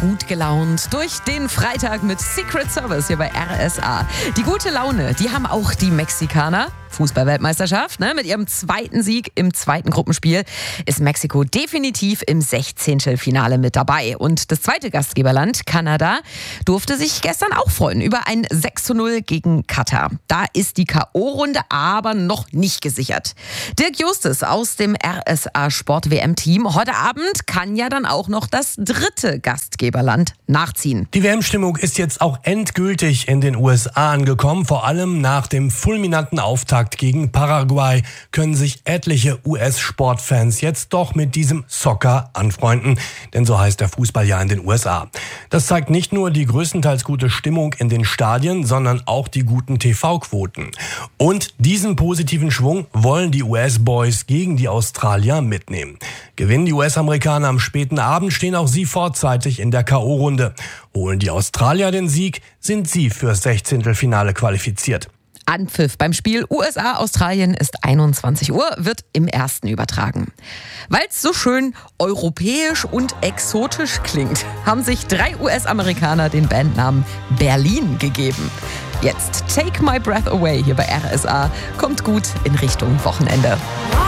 gut gelaunt durch den Freitag mit Secret Service hier bei RSA. Die gute Laune, die haben auch die Mexikaner. Fußball-Weltmeisterschaft, mit ihrem zweiten Sieg im zweiten Gruppenspiel ist Mexiko definitiv im 16. Finale mit dabei. Und das zweite Gastgeberland, Kanada, durfte sich gestern auch freuen über ein 6:0 gegen Katar. Da ist die K.O.-Runde aber noch nicht gesichert. Dirk Justus aus dem RSA-Sport-WM-Team. Heute Abend kann ja dann auch noch das dritte Gastgeberland nachziehen. Die WM-Stimmung ist jetzt auch endgültig in den USA angekommen. Vor allem nach dem fulminanten Auftakt gegen Paraguay können sich etliche US-Sportfans jetzt doch mit diesem Soccer anfreunden. Denn so heißt der Fußball ja in den USA. Das zeigt nicht nur die größtenteils gute Stimmung in den Stadien, sondern auch die guten TV-Quoten. Und diesen positiven Schwung wollen die US-Boys gegen die Australier mitnehmen. Gewinnen die US-Amerikaner am späten Abend, stehen auch sie vorzeitig in der K.O.-Runde. Holen die Australier den Sieg, sind sie fürs 16. Finale qualifiziert. Anpfiff beim Spiel USA-Australien ist 21 Uhr, wird im ersten übertragen. Weil es so schön europäisch und exotisch klingt, haben sich 3 US-Amerikaner den Bandnamen Berlin gegeben. Jetzt Take My Breath Away hier bei RSA kommt gut in Richtung Wochenende.